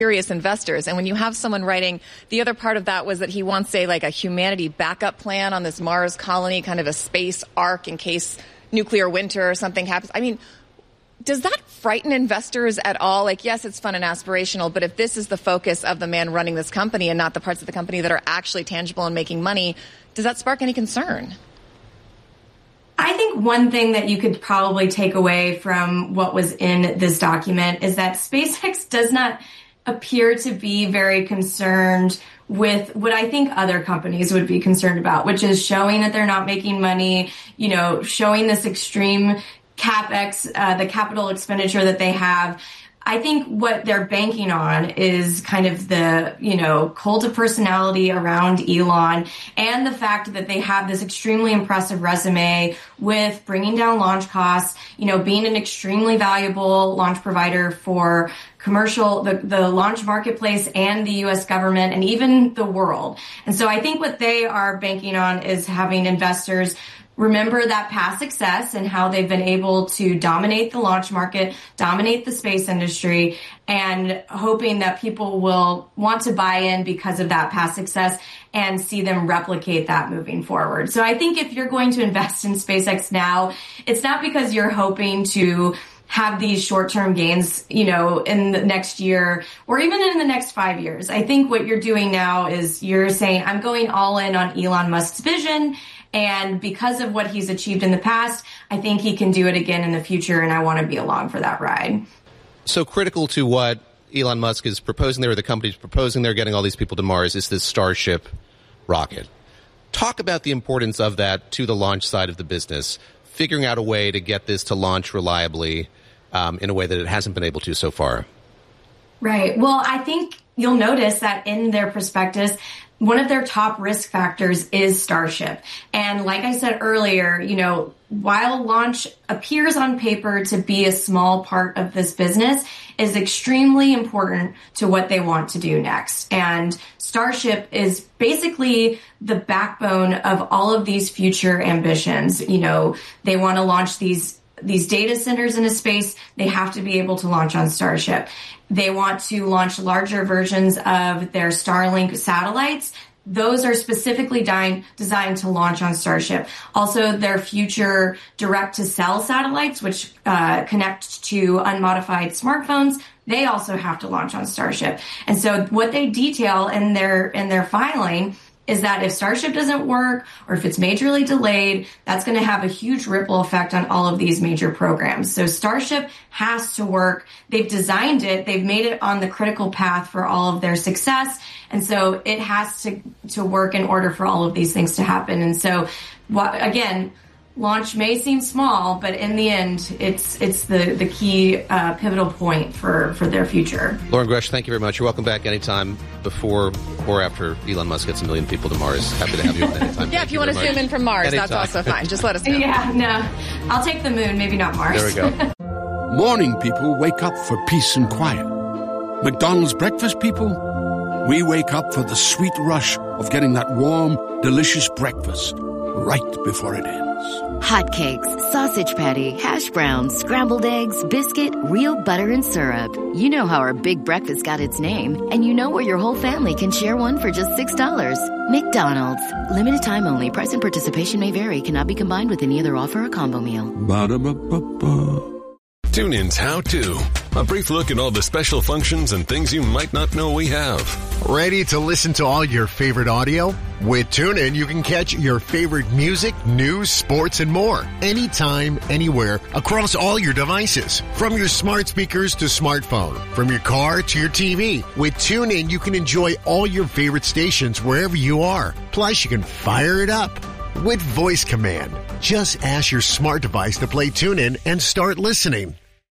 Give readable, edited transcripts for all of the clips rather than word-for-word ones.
serious investors. And when you have someone writing, the other part of that was that he wants a humanity backup plan on this Mars colony, kind of a space ark in case nuclear winter or something happens. I mean, does that frighten investors at all? Yes, it's fun and aspirational, but if this is the focus of the man running this company and not the parts of the company that are actually tangible and making money, does that spark any concern? I think one thing that you could probably take away from what was in this document is that SpaceX does not appear to be very concerned with what I think other companies would be concerned about, which is showing that they're not making money, showing this extreme CapEx, the capital expenditure that they have. I think what they're banking on is kind of the, cult of personality around Elon and the fact that they have this extremely impressive resume with bringing down launch costs, being an extremely valuable launch provider for commercial, the launch marketplace and the U.S. government and even the world. And so I think what they are banking on is having investors remember that past success and how they've been able to dominate the launch market, dominate the space industry, and hoping that people will want to buy in because of that past success and see them replicate that moving forward. So I think if you're going to invest in SpaceX now, it's not because you're hoping to have these short-term gains, in the next year or even in the next 5 years. I think what you're doing now is you're saying, I'm going all in on Elon Musk's vision. And because of what he's achieved in the past, I think he can do it again in the future, and I want to be along for that ride. So critical to what Elon Musk is proposing there, or the company's proposing there, getting all these people to Mars, is this Starship rocket. Talk about the importance of that to the launch side of the business, figuring out a way to get this to launch reliably in a way that it hasn't been able to so far. Right. Well, I think you'll notice that in their prospectus, one of their top risk factors is Starship. And like I said earlier, while launch appears on paper to be a small part of this business, is extremely important to what they want to do next. And Starship is basically the backbone of all of these future ambitions. They want to launch these data centers into space. They have to be able to launch on Starship. They want to launch larger versions of their Starlink satellites. Those are specifically designed to launch on Starship. Also, their future direct-to-cell satellites, which connect to unmodified smartphones, they also have to launch on Starship. And so what they detail in their filing is that if Starship doesn't work or if it's majorly delayed, that's going to have a huge ripple effect on all of these major programs. So Starship has to work. They've designed it. They've made it on the critical path for all of their success. And so it has to work in order for all of these things to happen. And so, again, launch may seem small, but in the end, it's the key pivotal point for their future. Lauren Gresh, thank you very much. You're welcome back anytime before or after Elon Musk gets 1 million people to Mars. Happy to have you on anytime. Yeah, if you want to zoom in from Mars, anytime. That's also fine. Just let us know. Yeah, no. I'll take the moon, maybe not Mars. There we go. Morning people wake up for peace and quiet. McDonald's breakfast people, we wake up for the sweet rush of getting that warm, delicious breakfast right before it ends. Hotcakes, sausage patty, hash browns, scrambled eggs, biscuit, real butter and syrup. You know how our big breakfast got its name, and you know where your whole family can share one for just $6. McDonald's. Limited time only. Price and participation may vary. Cannot be combined with any other offer or combo meal. Ba-da-ba-ba-ba. TuneIn's How To. A brief look at all the special functions and things you might not know we have. Ready to listen to all your favorite audio? With TuneIn, you can catch your favorite music, news, sports, and more. Anytime, anywhere, across all your devices. From your smart speakers to smartphone. From your car to your TV. With TuneIn, you can enjoy all your favorite stations wherever you are. Plus, you can fire it up with voice command. Just ask your smart device to play TuneIn and start listening.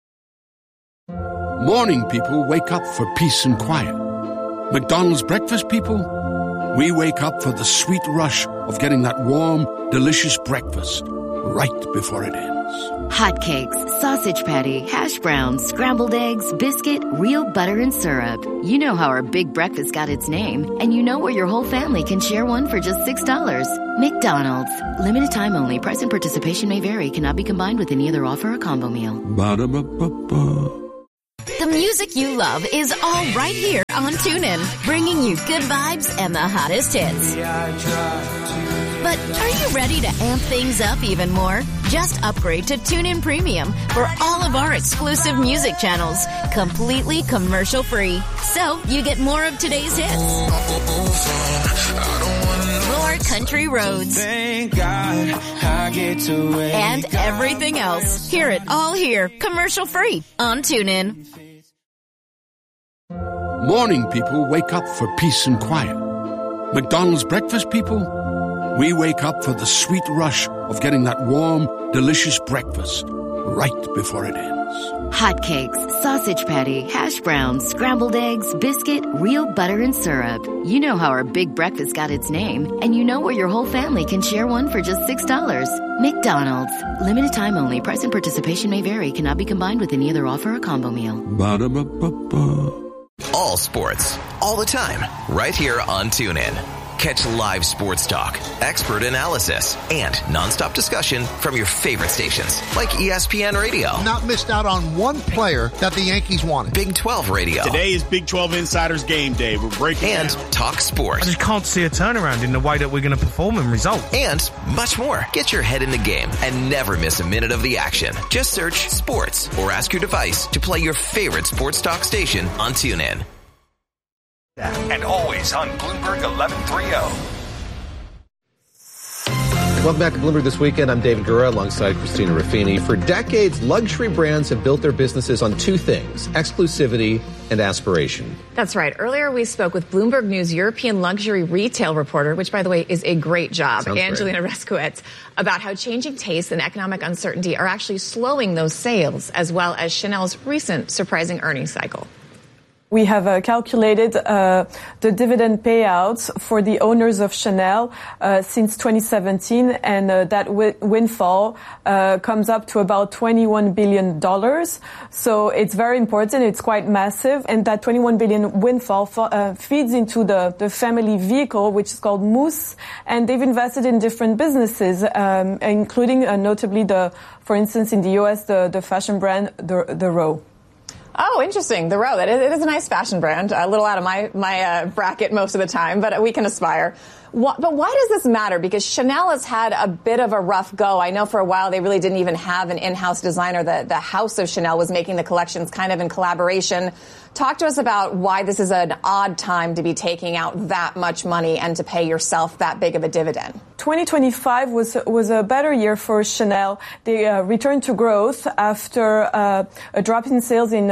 Morning people wake up for peace and quiet. McDonald's breakfast people, we wake up for the sweet rush of getting that warm, delicious breakfast right before it ends. Hotcakes, sausage patty, hash browns, scrambled eggs, biscuit, real butter and syrup. You know how our big breakfast got its name, and you know where your whole family can share one for just $6. McDonald's. Limited time only. Price and participation may vary. Cannot be combined with any other offer or combo meal. Ba-da-ba-ba-ba. The music you love is all right here on TuneIn, bringing you good vibes and the hottest hits. But are you ready to amp things up even more? Just upgrade to TuneIn Premium for all of our exclusive music channels, completely commercial-free. So you get more of today's hits, more country roads, thank God I get to wake and everything else. Hear it all here, commercial-free on TuneIn. Morning people wake up for peace and quiet. McDonald's breakfast people, we wake up for the sweet rush of getting that warm, delicious breakfast right before it ends. Hotcakes, sausage patty, hash browns, scrambled eggs, biscuit, real butter and syrup. You know how our big breakfast got its name, and you know where your whole family can share one for just $6. McDonald's. Limited time only. Price and participation may vary. Cannot be combined with any other offer or combo meal. Ba-da-ba-ba-ba. All sports, all the time, right here on TuneIn. Catch live sports talk, expert analysis, and nonstop discussion from your favorite stations like ESPN Radio. Not missed out on one player that the Yankees wanted. Big 12 Radio. Today is Big 12 Insiders Game Day. We're breaking and down. Talk sports. I just can't see a turnaround in the way that we're going to perform and result. And much more. Get your head in the game and never miss a minute of the action. Just search sports or ask your device to play your favorite sports talk station on TuneIn. And always on Bloomberg 1130. Welcome back to Bloomberg This Weekend. I'm David Gura alongside Christina Ruffini. For decades, luxury brands have built their businesses on two things: exclusivity and aspiration. That's right. Earlier, we spoke with Bloomberg News European luxury retail reporter, which, by the way, is a great job, Sounds Angelina great. Reskowitz, about how changing tastes and economic uncertainty are actually slowing those sales, as well as Chanel's recent surprising earnings cycle. We have calculated the dividend payouts for the owners of Chanel since 2017, and that windfall comes up to about $21 billion. So it's very important. It's quite massive. And that $21 billion windfall feeds into the family vehicle, which is called Mousse. And they've invested in different businesses, including notably, for instance, in the U.S., the fashion brand, the Row. Oh, interesting. The Row. It is a nice fashion brand. A little out of my bracket most of the time, but we can aspire. But why does this matter? Because Chanel has had a bit of a rough go. I know for a while they really didn't even have an in-house designer. The house of Chanel was making the collections kind of in collaboration. Talk to us about why this is an odd time to be taking out that much money and to pay yourself that big of a dividend. 2025 was a better year for Chanel. They returned to growth after a drop in sales in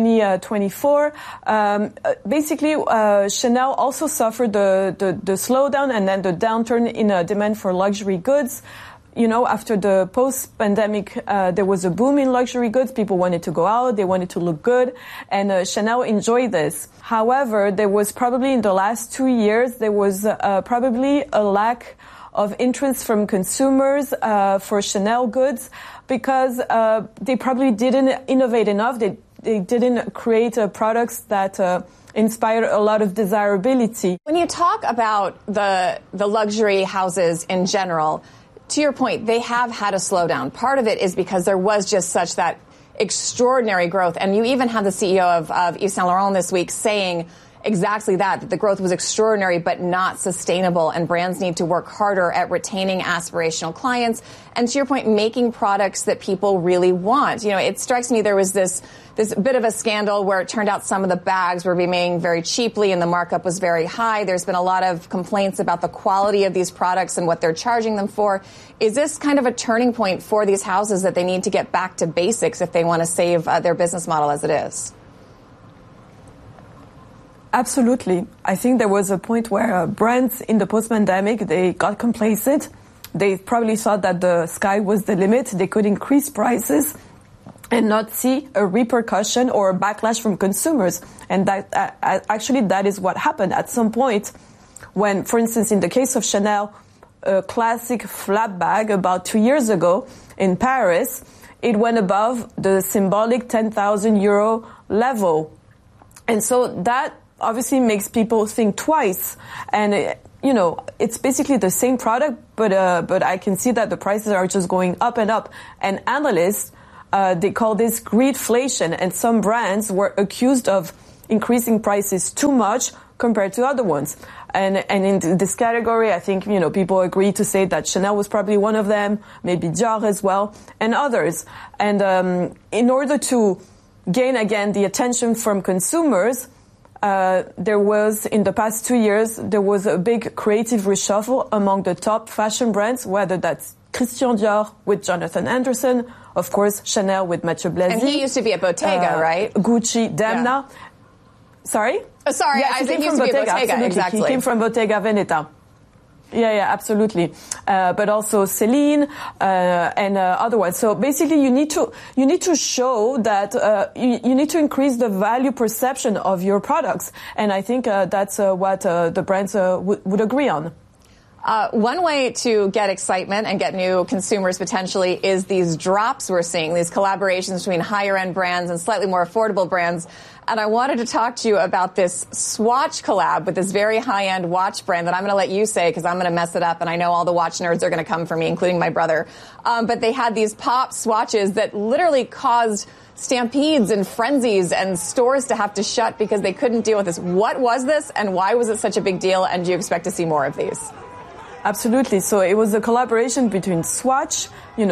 2024. Basically, Chanel also suffered the slowdown and then the downturn in demand for luxury goods. You know, after the post-pandemic, there was a boom in luxury goods. People wanted to go out. They wanted to look good. And Chanel enjoyed this. However, there was probably in the last 2 years, there was probably a lack of interest from consumers for Chanel goods because they probably didn't innovate enough. They didn't create products that inspired a lot of desirability. When you talk about the luxury houses in general, to your point, they have had a slowdown. Part of it is because there was just such that extraordinary growth. And you even had the CEO of Yves Saint Laurent this week saying exactly that the growth was extraordinary but not sustainable, and brands need to work harder at retaining aspirational clients. And to your point, making products that people really want. You know, it strikes me there was this bit of a scandal where it turned out some of the bags were being made very cheaply and the markup was very high. There's been a lot of complaints about the quality of these products and what they're charging them for. Is this kind of a turning point for these houses that they need to get back to basics if they want to save their business model as it is? Absolutely. I think there was a point where brands in the post-pandemic, they got complacent. They probably thought that the sky was the limit. They could increase prices and not see a repercussion or a backlash from consumers. And that is what happened at some point when, for instance, in the case of Chanel, a classic flap bag about 2 years ago in Paris, it went above the symbolic 10,000 euro level. And so that obviously makes people think twice. And, you know, it's basically the same product, but I can see that the prices are just going up and up. And analysts They call this greedflation, and some brands were accused of increasing prices too much compared to other ones. And in this category, I think, people agree to say that Chanel was probably one of them, maybe Dior as well, and others. And in order to gain again the attention from consumers, there was, in the past 2 years, there was a big creative reshuffle among the top fashion brands, whether that's Christian Dior with Jonathan Anderson, of course, Chanel with Mathieu Blazy. And he used to be at Bottega, right? Gucci, Demna. Yeah. Sorry? Sorry, yeah, I think he used to be at Bottega, absolutely. exactly. He came from Bottega Veneta. Yeah, absolutely. But also Celine, and other ones. So basically you need to show that, you need to increase the value perception of your products. And I think, that's, what, the brands, would agree on. One way to get excitement and get new consumers potentially is these drops we're seeing, these collaborations between higher-end brands and slightly more affordable brands. And I wanted to talk to you about this Swatch collab with this very high-end watch brand that I'm going to let you say because I'm going to mess it up, and I know all the watch nerds are going to come for me, including my brother. But they had these pop swatches that literally caused stampedes and frenzies and stores to have to shut because they couldn't deal with this. What was this, and why was it such a big deal, and do you expect to see more of these? Absolutely. So it was a collaboration between Swatch,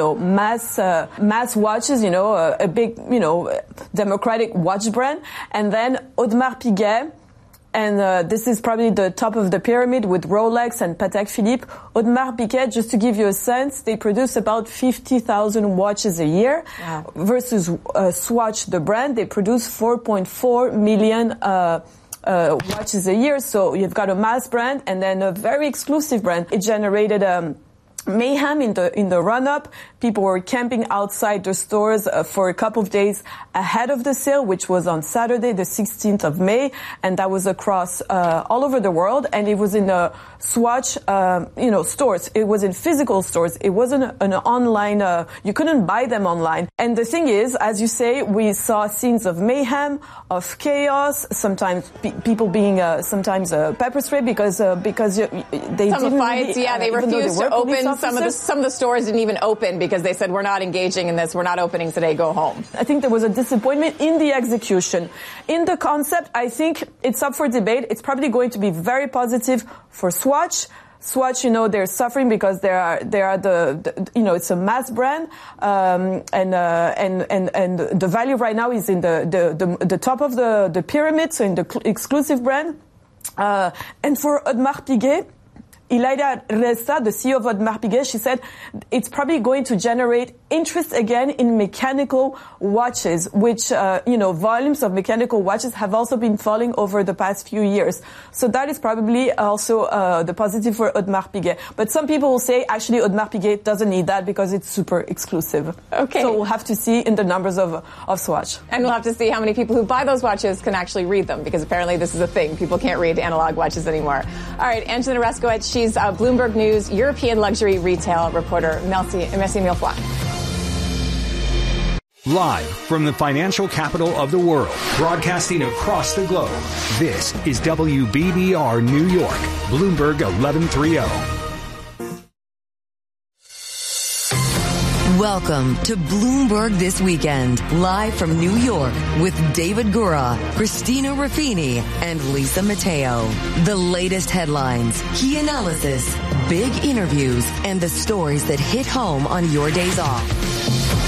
mass watches, a big, democratic watch brand, and then Audemars Piguet. And this is probably the top of the pyramid with Rolex and Patek Philippe. Audemars Piguet, just to give you a sense, they produce about 50,000 watches a year. Wow. Versus Swatch, the brand, they produce 4.4 million watches a year. So you've got a mass brand and then a very exclusive brand. It generated mayhem in the run-up. People were camping outside the stores for a couple of days ahead of the sale, which was on Saturday, the 16th of May, and that was across all over the world. And it was in Swatch, stores. It was in physical stores. It wasn't an online. You couldn't buy them online. And the thing is, as you say, we saw scenes of mayhem, of chaos. Sometimes people being sometimes pepper spray because they didn't fights. Really, they refused to open. Some of the stores didn't even open because they said, we're not engaging in this. We're not opening today. Go home. I think there was a disappointment in the execution. In the concept, I think it's up for debate. It's probably going to be very positive for Swatch. Swatch, they're suffering because they are it's a mass brand, and the value right now is in the top of the pyramid, so in the exclusive brand. And for Audemars Piguet, Ilayda Ressa, the CEO of Audemars Piguet, she said it's probably going to generate interest again in mechanical watches, which, volumes of mechanical watches have also been falling over the past few years. So that is probably also the positive for Audemars Piguet. But some people will say, actually, Audemars Piguet doesn't need that because it's super exclusive. Okay. So we'll have to see in the numbers of Swatch. And we'll have to see how many people who buy those watches can actually read them, because apparently this is a thing. People can't read analog watches anymore. All right, Angelina Reskowitz, she's Bloomberg News European luxury retail reporter. Merci mille fois. Live from the financial capital of the world, broadcasting across the globe, this is WBBR New York, Bloomberg 1130. Welcome to Bloomberg This Weekend, live from New York with David Gura, Christina Ruffini, and Lisa Mateo. The latest headlines, key analysis, big interviews, and the stories that hit home on your days off.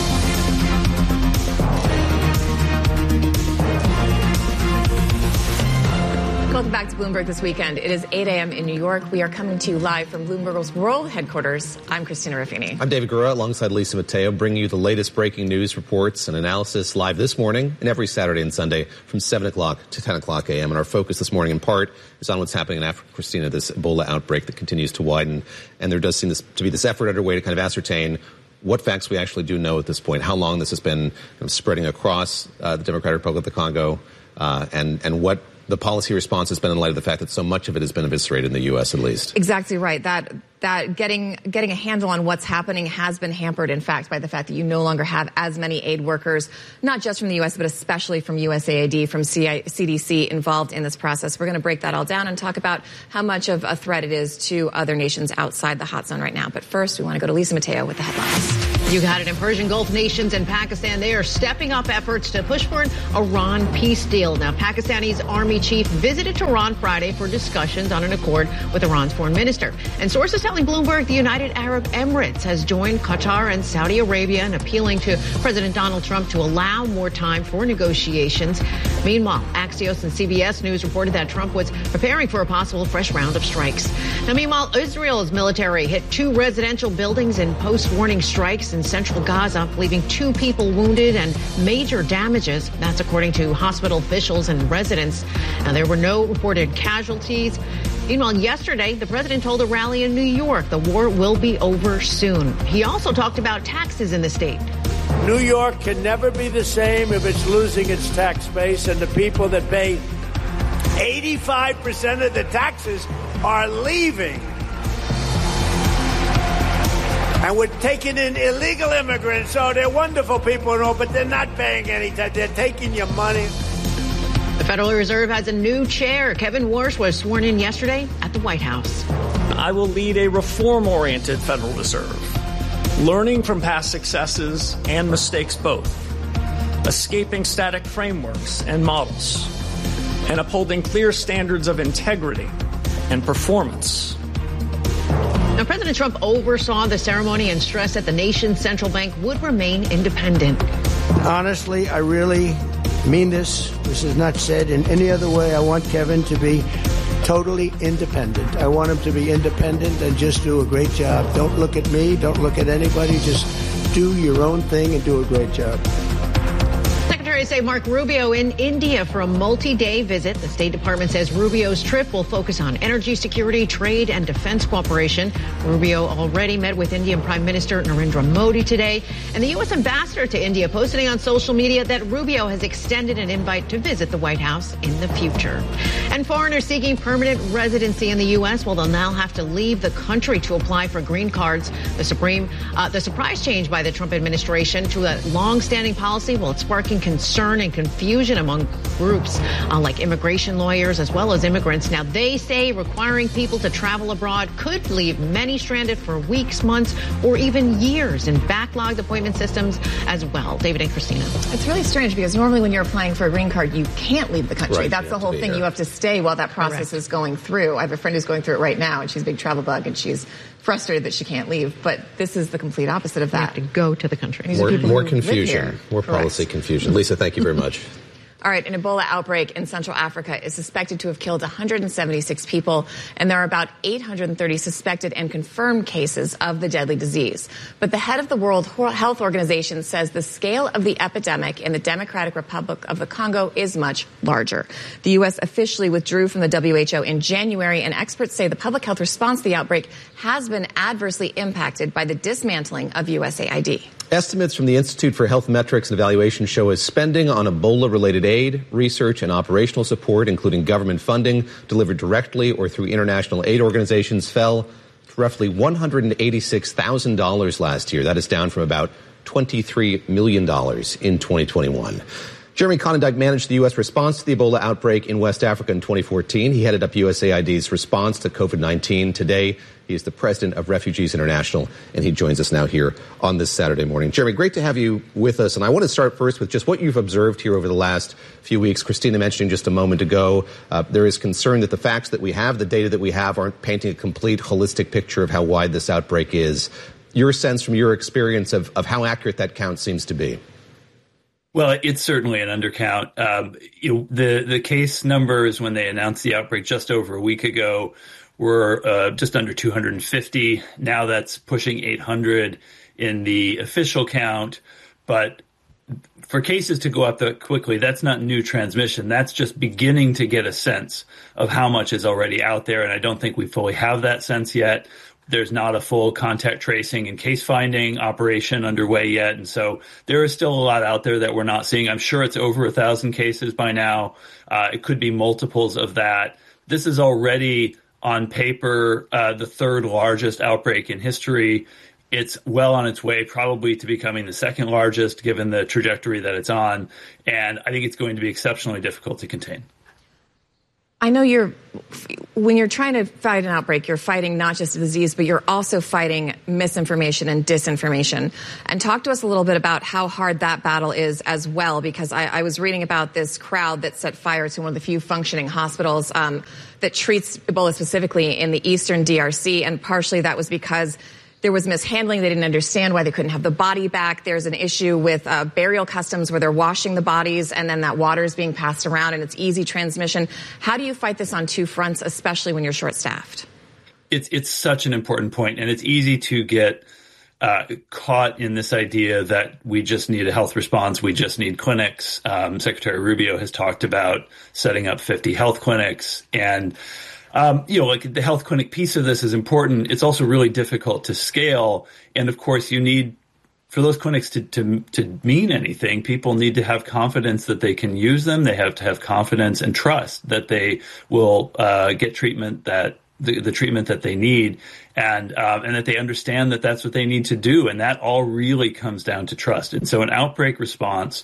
Welcome back to Bloomberg This Weekend. It is 8 a.m. in New York. We are coming to you live from Bloomberg's world headquarters. I'm Christina Ruffini. I'm David Gura, alongside Lisa Mateo, bringing you the latest breaking news, reports, and analysis live this morning and every Saturday and Sunday from 7 o'clock to 10 o'clock a.m. And our focus this morning, in part, is on what's happening in Africa, Christina, this Ebola outbreak that continues to widen. And there does seem to be this effort underway to kind of ascertain what facts we actually do know at this point, how long this has been spreading across the Democratic Republic of the Congo, and what the policy response has been in light of the fact that so much of it has been eviscerated in the U.S. at least. Exactly right. That that getting a handle on what's happening has been hampered, in fact, by the fact that you no longer have as many aid workers, not just from the U.S., but especially from USAID, from CDC involved in this process. We're going to break that all down and talk about how much of a threat it is to other nations outside the hot zone right now. But first, we want to go to Lisa Mateo with the headlines. You got it. In Persian Gulf nations and Pakistan, they are stepping up efforts to push for an Iran peace deal. Now, Pakistani's army chief visited Tehran Friday for discussions on an accord with Iran's foreign minister. And sources telling Bloomberg the United Arab Emirates has joined Qatar and Saudi Arabia in appealing to President Donald Trump to allow more time for negotiations. Meanwhile, Axios and CBS News reported that Trump was preparing for a possible fresh round of strikes. Now, meanwhile, Israel's military hit 2 residential buildings in post-warning strikes in central Gaza, leaving 2 people wounded and major damages. That's according to hospital officials and residents. Now, there were no reported casualties. Meanwhile, yesterday, the president told a rally in New York the war will be over soon. He also talked about taxes in the state. New York can never be the same if it's losing its tax base, and the people that pay 85% of the taxes are leaving. And we're taking in illegal immigrants, so they're wonderful people and all, but they're not paying any tax. They're taking your money. The Federal Reserve has a new chair. Kevin Warsh was sworn in yesterday at the White House. I will lead a reform-oriented Federal Reserve, learning from past successes and mistakes both, escaping static frameworks and models, and upholding clear standards of integrity and performance. Now, President Trump oversaw the ceremony and stressed that the nation's central bank would remain independent. Honestly, I really mean this. This is not said in any other way. I want Kevin to be totally independent. I want him to be independent and just do a great job. Don't look at me. Don't look at anybody. Just do your own thing and do a great job. Secretary of State Marco Rubio in India for a multi-day visit. The State Department says Rubio's trip will focus on energy security, trade, and defense cooperation. Rubio already met with Indian Prime Minister Narendra Modi today. And the U.S. ambassador to India posting on social media that Rubio has extended an invite to visit the White House in the future. And foreigners seeking permanent residency in the U.S., well, they'll now have to leave the country to apply for green cards. The surprise change by the Trump administration to a long-standing policy, well, it's sparking concern and confusion among groups like immigration lawyers as well as immigrants. Now, they say requiring people to travel abroad could leave many stranded for weeks, months, or even years in backlogged appointment systems as well. David and Christina. It's really strange because normally when you're applying for a green card, you can't leave the country. Right, that's the whole thing. You have to stay while that process is going through. I have a friend who's going through it right now, and she's a big travel bug, and she's frustrated that she can't leave. But this is the complete opposite of that. You have to go to the country. More confusion, more policy confusion. Lisa, thank you very much. All right, an Ebola outbreak in Central Africa is suspected to have killed 176 people, and there are about 830 suspected and confirmed cases of the deadly disease. But the head of the World Health Organization says the scale of the epidemic in the Democratic Republic of the Congo is much larger. The U.S. officially withdrew from the WHO in January, and experts say the public health response to the outbreak has been adversely impacted by the dismantling of USAID. Estimates from the Institute for Health Metrics and Evaluation show as spending on Ebola-related aid, research, and operational support, including government funding delivered directly or through international aid organizations, fell to roughly $186,000 last year. That is down from about $23 million in 2021. Jeremy Conondike managed the U.S. response to the Ebola outbreak in West Africa in 2014. He headed up USAID's response to COVID-19. Today, he is the president of Refugees International, and he joins us now here on this Saturday morning. Jeremy, great to have you with us. And I want to start first with just what you've observed here over the last few weeks. Christina mentioned just a moment ago, there is concern that the facts that we have, the data that we have, aren't painting a complete holistic picture of how wide this outbreak is. Your sense from your experience of how accurate that count seems to be? Well, it's certainly an undercount. The case numbers when they announced the outbreak just over a week ago were just under 250. Now that's pushing 800 in the official count. But for cases to go up that quickly, that's not new transmission. That's just beginning to get a sense of how much is already out there. And I don't think we fully have that sense yet. There's not a full contact tracing and case finding operation underway yet. And so there is still a lot out there that we're not seeing. I'm sure it's over 1,000 cases by now. It could be multiples of that. This is already on paper, the third largest outbreak in history. It's well on its way probably to becoming the second largest given the trajectory that it's on. And I think it's going to be exceptionally difficult to contain. I know when you're trying to fight an outbreak, you're fighting not just a disease, but you're also fighting misinformation and disinformation. And talk to us a little bit about how hard that battle is as well, because I was reading about this crowd that set fire to one of the few functioning hospitals that treats Ebola specifically in the eastern DRC. And partially that was because there was mishandling. They didn't understand why they couldn't have the body back. There's an issue with burial customs where they're washing the bodies and then that water is being passed around and it's easy transmission. How do you fight this on two fronts, especially when you're short-staffed? It's such an important point, and it's easy to get caught in this idea that we just need a health response. We just need clinics. Secretary Rubio has talked about setting up 50 health clinics, and like the health clinic piece of this is important. It's also really difficult to scale. And of course, you need, for those clinics to mean anything, people need to have confidence that they can use them. They have to have confidence and trust that they will get treatment that the treatment that they need, and that they understand that that's what they need to do. And that all really comes down to trust. And so an outbreak response,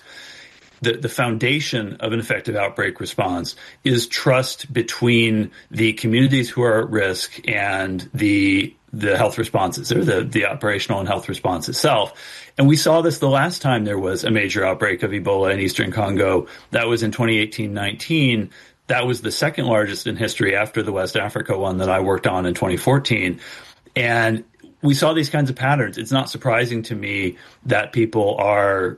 the foundation of an effective outbreak response is trust between the communities who are at risk and the health responses, or the operational and health response itself. And we saw this the last time there was a major outbreak of Ebola in Eastern Congo. That was in 2018-19. That was the second largest in history after the West Africa one that I worked on in 2014. And we saw these kinds of patterns. It's not surprising to me that people our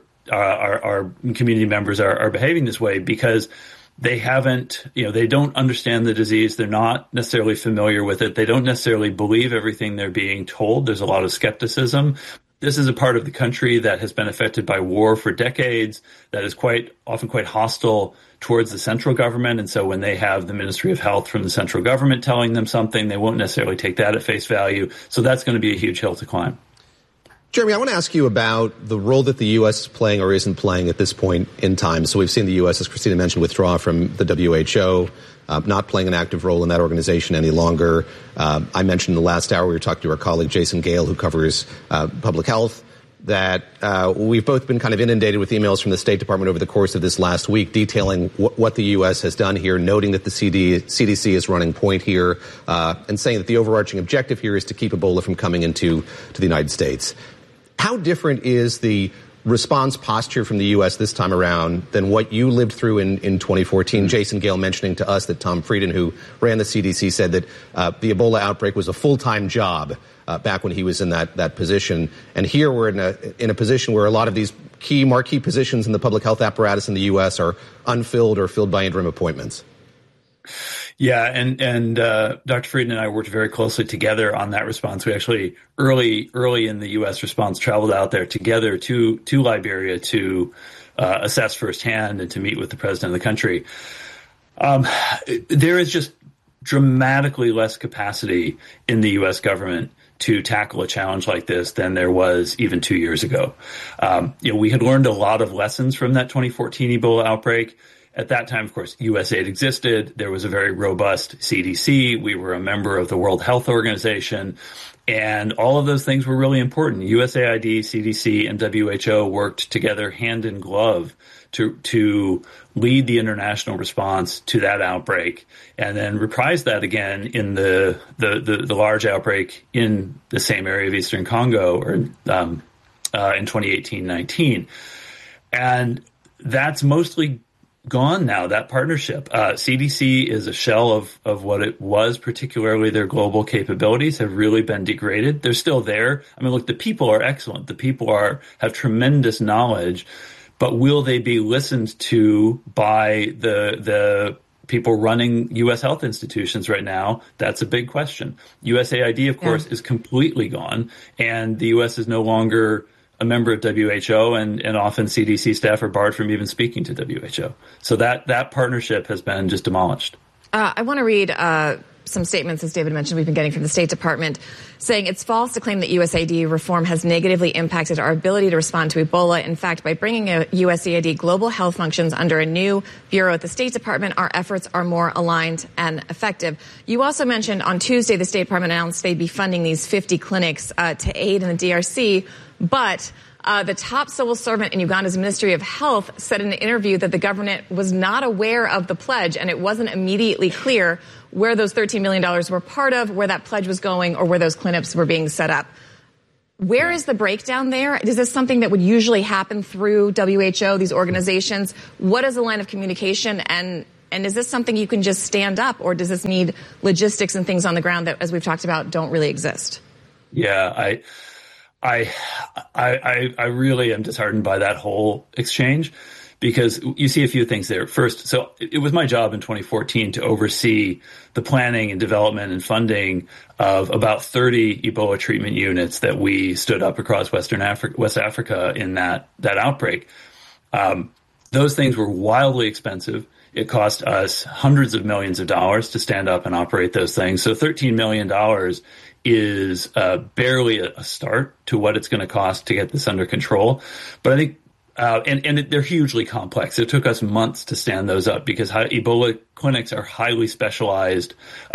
community members are behaving this way, because they haven't, they don't understand the disease. They're not necessarily familiar with it. They don't necessarily believe everything they're being told. There's a lot of skepticism. This is a part of the country that has been affected by war for decades, that is often quite hostile towards the central government. And so when they have the Ministry of Health from the central government telling them something, they won't necessarily take that at face value. So that's going to be a huge hill to climb. Jeremy, I want to ask you about the role that the U.S. is playing or isn't playing at this point in time. So we've seen the U.S., as Christina mentioned, withdraw from the WHO, not playing an active role in that organization any longer. I mentioned in the last hour, we were talking to our colleague Jason Gale, who covers public health, that we've both been kind of inundated with emails from the State Department over the course of this last week detailing what the U.S. has done here, noting that the CDC is running point here, and saying that the overarching objective here is to keep Ebola from coming into the United States. How different is the response posture from the U.S. this time around than what you lived through in 2014? Jason Gale mentioning to us that Tom Frieden, who ran the CDC, said that the Ebola outbreak was a full-time job back when he was in that position. And here we're in a position where a lot of these marquee positions in the public health apparatus in the U.S. are unfilled or filled by interim appointments. Yeah, and Dr. Frieden and I worked very closely together on that response. We actually early in the U.S. response traveled out there together to Liberia to assess firsthand and to meet with the president of the country. There is just dramatically less capacity in the U.S. government to tackle a challenge like this than there was even 2 years ago. We had learned a lot of lessons from that 2014 Ebola outbreak. At that time, of course, USAID existed. There was a very robust CDC. We were a member of the World Health Organization. And all of those things were really important. USAID, CDC, and WHO worked together hand in glove to lead the international response to that outbreak, and then reprise that again in the large outbreak in the same area of Eastern Congo or in 2018-19. And that's mostly gone now, that partnership. CDC is a shell of what it was, particularly their global capabilities have really been degraded. They're still there. I mean, look, the people are excellent. The people have tremendous knowledge, but will they be listened to by the people running U.S. health institutions right now? That's a big question. USAID, of course, is completely gone, and the U.S. is no longer a member of WHO, and often CDC staff are barred from even speaking to WHO. So that partnership has been just demolished. I want to read some statements, as David mentioned, we've been getting from the State Department saying it's false to claim that USAID reform has negatively impacted our ability to respond to Ebola. In fact, by bringing USAID global health functions under a new bureau at the State Department, our efforts are more aligned and effective. You also mentioned on Tuesday the State Department announced they'd be funding these 50 clinics to aid in the DRC, but the top civil servant in Uganda's Ministry of Health said in an interview that the government was not aware of the pledge, and it wasn't immediately clear where those $13 million were part of, where that pledge was going, or where those clinics were being set up. Where is the breakdown there? Is this something that would usually happen through WHO, these organizations? What is the line of communication? And is this something you can just stand up, or does this need logistics and things on the ground that, as we've talked about, don't really exist? Yeah, I really am disheartened by that whole exchange, because you see a few things there. First, so it was my job in 2014 to oversee the planning and development and funding of about 30 Ebola treatment units that we stood up across West Africa in that outbreak. Those things were wildly expensive. It cost us hundreds of millions of dollars to stand up and operate those things. So $13 million is barely a start to what it's going to cost to get this under control. But I think, and they're hugely complex. It took us months to stand those up because Ebola clinics are highly specialized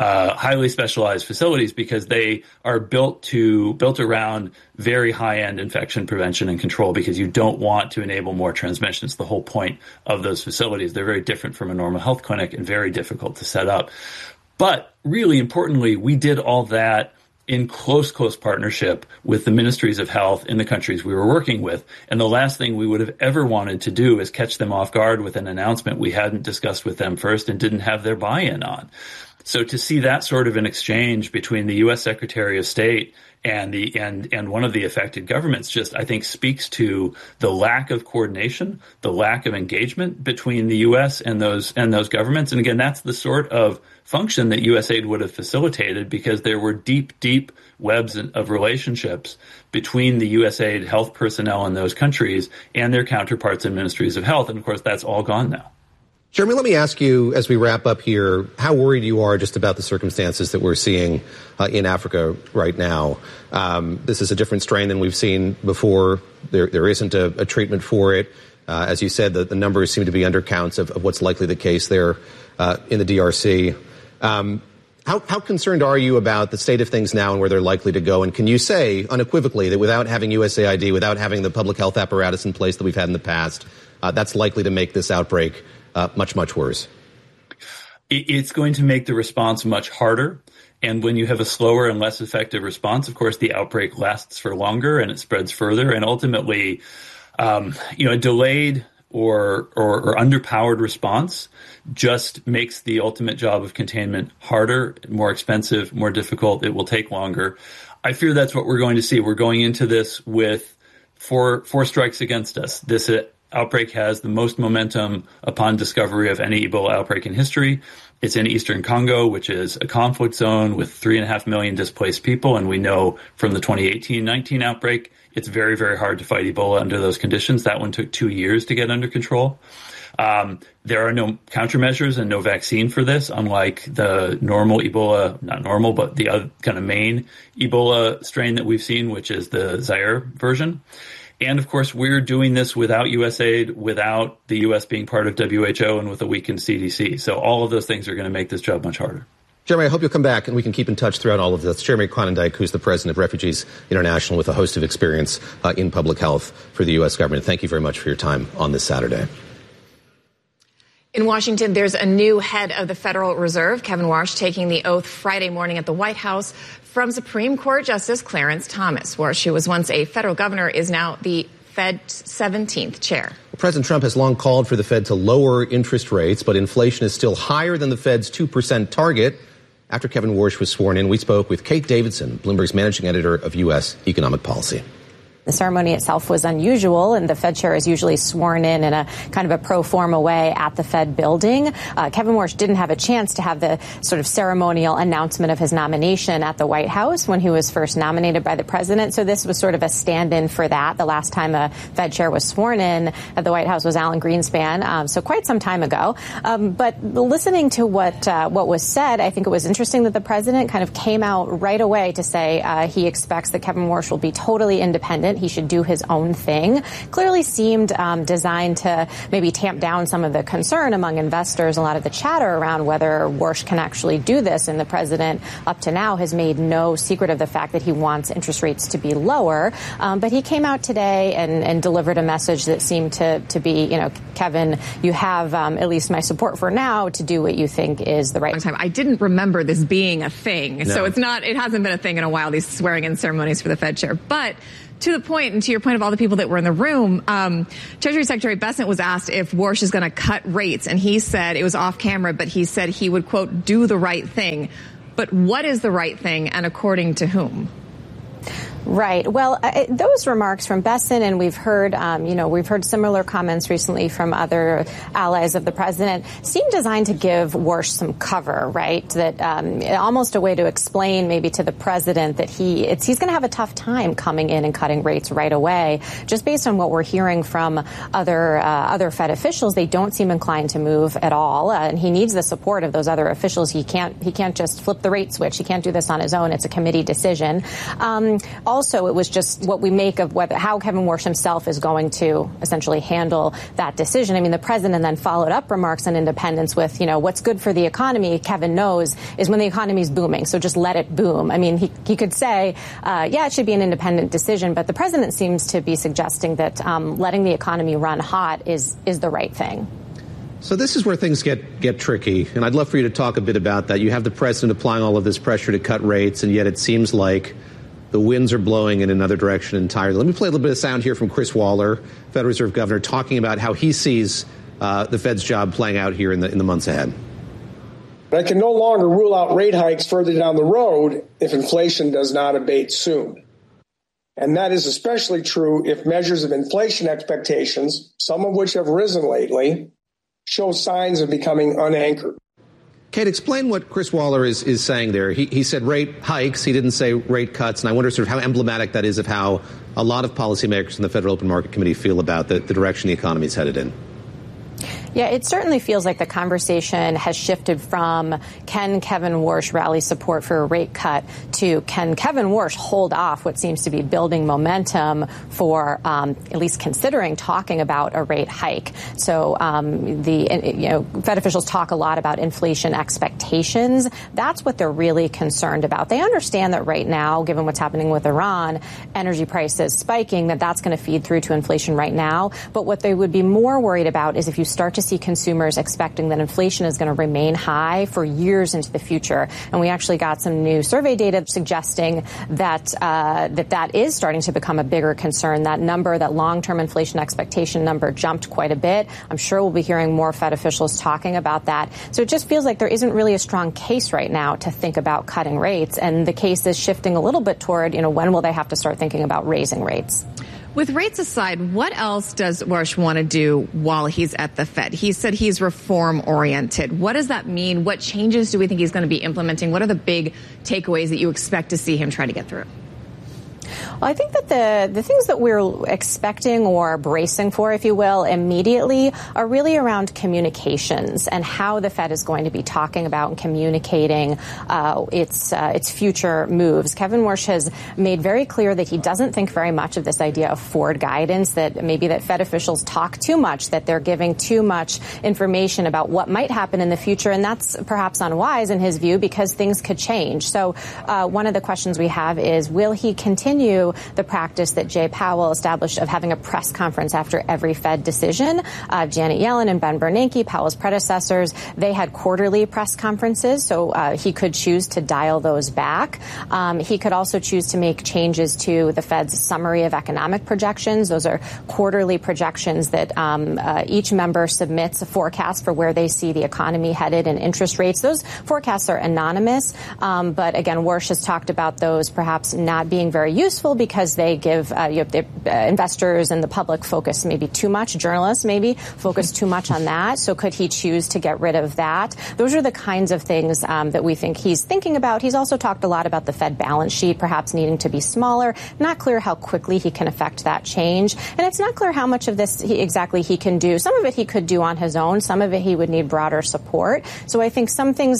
facilities, because they are built around very high-end infection prevention and control, because you don't want to enable more transmission. It's the whole point of those facilities. They're very different from a normal health clinic and very difficult to set up. But really importantly, we did all that in close partnership with the ministries of health in the countries we were working with. And the last thing we would have ever wanted to do is catch them off guard with an announcement we hadn't discussed with them first and didn't have their buy-in on. So to see that sort of an exchange between the U.S. Secretary of State and one of the affected governments just, I think, speaks to the lack of coordination, the lack of engagement between the U.S. and those governments. And again, that's the sort of function that USAID would have facilitated, because there were deep webs of relationships between the USAID health personnel in those countries and their counterparts in ministries of health. And of course, that's all gone now. Jeremy, let me ask you, as we wrap up here, how worried you are just about the circumstances that we're seeing in Africa right now. This is a different strain than we've seen before. There isn't a treatment for it. As you said, the numbers seem to be undercounts of what's likely the case there in the DRC. How concerned are you about the state of things now and where they're likely to go? And can you say unequivocally that without having USAID, without having the public health apparatus in place that we've had in the past, that's likely to make this outbreak much worse? It's going to make the response much harder. And when you have a slower and less effective response, of course, the outbreak lasts for longer and it spreads further. And ultimately, a delayed or underpowered response just makes the ultimate job of containment harder, more expensive, more difficult. It will take longer. I fear that's what we're going to see. We're going into this with four strikes against us. This outbreak has the most momentum upon discovery of any Ebola outbreak in history. It's in eastern Congo, which is a conflict zone with 3.5 million displaced people. And we know from the 2018-19 outbreak, it's very, very hard to fight Ebola under those conditions. That one took 2 years to get under control. There are no countermeasures and no vaccine for this, unlike the normal Ebola, not normal, but the other kind of main Ebola strain that we've seen, which is the Zaire version. And of course, we're doing this without USAID, without the U.S. being part of WHO, and with a weakened CDC. So all of those things are going to make this job much harder. Jeremy, I hope you'll come back and we can keep in touch throughout all of this. Jeremy Konyndyk, who's the president of Refugees International with a host of experience in public health for the U.S. government. Thank you very much for your time on this Saturday. In Washington, there's a new head of the Federal Reserve, Kevin Warsh, taking the oath Friday morning at the White House from Supreme Court Justice Clarence Thomas. Warsh, who was once a federal governor, is now the Fed's 17th chair. President Trump has long called for the Fed to lower interest rates, but inflation is still higher than the Fed's 2% target. After Kevin Warsh was sworn in, we spoke with Kate Davidson, Bloomberg's managing editor of U.S. economic policy. The ceremony itself was unusual, and the Fed chair is usually sworn in a kind of a pro forma way at the Fed building. Kevin Warsh didn't have a chance to have the sort of ceremonial announcement of his nomination at the White House when he was first nominated by the president. So this was sort of a stand-in for that. The last time a Fed chair was sworn in at the White House was Alan Greenspan, so quite some time ago. But listening to what was said, I think it was interesting that the president kind of came out right away to say he expects that Kevin Warsh will be totally independent. He should do his own thing. Clearly seemed designed to maybe tamp down some of the concern among investors, a lot of the chatter around whether Warsh can actually do this. And the president, up to now, has made no secret of the fact that he wants interest rates to be lower. But he came out today and delivered a message that seemed to be, Kevin, you have at least my support for now to do what you think is the right time. I didn't remember this being a thing. No. So it hasn't been a thing in a while, these swearing in ceremonies for the Fed chair. But to the point, and to your point of all the people that were in the room, Treasury Secretary Bessent was asked if Warsh is going to cut rates, and he said, it was off camera, but he said he would, quote, do the right thing. But what is the right thing, and according to whom? Right. Well, those remarks from Bessent, and we've heard similar comments recently from other allies of the president, seem designed to give Warsh some cover, right? That almost a way to explain maybe to the president that he's going to have a tough time coming in and cutting rates right away. Just based on what we're hearing from other Fed officials, they don't seem inclined to move at all, and he needs the support of those other officials. He can't just flip the rate switch. He can't do this on his own. It's a committee decision. Also, it was just what we make of how Kevin Warsh himself is going to essentially handle that decision. I mean, the president then followed up remarks on independence with, what's good for the economy, Kevin knows, is when the economy's booming. So just let it boom. I mean, he could say, it should be an independent decision. But the president seems to be suggesting that letting the economy run hot is the right thing. So this is where things get tricky. And I'd love for you to talk a bit about that. You have the president applying all of this pressure to cut rates, and yet it seems like the winds are blowing in another direction entirely. Let me play a little bit of sound here from Chris Waller, Federal Reserve Governor, talking about how he sees the Fed's job playing out here in the months ahead. I can no longer rule out rate hikes further down the road if inflation does not abate soon. And that is especially true if measures of inflation expectations, some of which have risen lately, show signs of becoming unanchored. Kate, explain what Chris Waller is saying there. He said rate hikes. He didn't say rate cuts. And I wonder sort of how emblematic that is of how a lot of policymakers in the Federal Open Market Committee feel about the direction the economy is headed in. Yeah, it certainly feels like the conversation has shifted from can Kevin Warsh rally support for a rate cut to can Kevin Warsh hold off what seems to be building momentum for at least considering talking about a rate hike. So Fed officials talk a lot about inflation expectations. That's what they're really concerned about. They understand that right now, given what's happening with Iran, energy prices spiking, that's going to feed through to inflation right now. But what they would be more worried about is if you start to see consumers expecting that inflation is going to remain high for years into the future. And we actually got some new survey data suggesting that that is starting to become a bigger concern. That number, that long-term inflation expectation number, jumped quite a bit. I'm sure we'll be hearing more Fed officials talking about that. So it just feels like there isn't really a strong case right now to think about cutting rates. And the case is shifting a little bit toward, when will they have to start thinking about raising rates? With rates aside, what else does Warsh want to do while he's at the Fed? He said he's reform-oriented. What does that mean? What changes do we think he's going to be implementing? What are the big takeaways that you expect to see him try to get through? Well, I think that the things that we're expecting or bracing for, if you will, immediately are really around communications and how the Fed is going to be talking about and communicating its future moves. Kevin Warsh has made very clear that he doesn't think very much of this idea of forward guidance, that maybe that Fed officials talk too much, that they're giving too much information about what might happen in the future. And that's perhaps unwise in his view because things could change. So one of the questions we have is, will he continue the practice that Jay Powell established of having a press conference after every Fed decision? Janet Yellen and Ben Bernanke, Powell's predecessors, they had quarterly press conferences, so he could choose to dial those back. He could also choose to make changes to the Fed's summary of economic projections. Those are quarterly projections that each member submits a forecast for where they see the economy headed and interest rates. Those forecasts are anonymous, but again, Warsh has talked about those perhaps not being very useful because they give investors and the public focus maybe too much, journalists maybe focus too much on that. So could he choose to get rid of that? Those are the kinds of things that we think he's thinking about. He's also talked a lot about the Fed balance sheet perhaps needing to be smaller. Not clear how quickly he can affect that change. And it's not clear how much of this exactly he can do. Some of it he could do on his own. Some of it he would need broader support. So I think some things,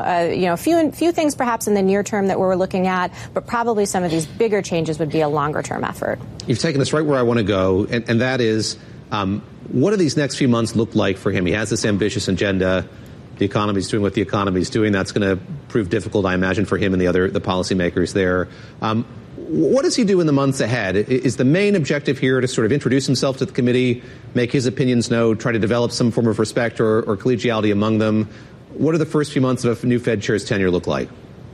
few things perhaps in the near term that we're looking at, but probably some of these bigger changes would be a longer-term effort. You've taken us right where I want to go, and that is, what do these next few months look like for him? He has this ambitious agenda. The economy's doing what the economy's doing. That's going to prove difficult, I imagine, for him and the policymakers there. What does he do in the months ahead? Is the main objective here to sort of introduce himself to the committee, make his opinions known, try to develop some form of respect or collegiality among them? What do the first few months of a new Fed chair's tenure look like?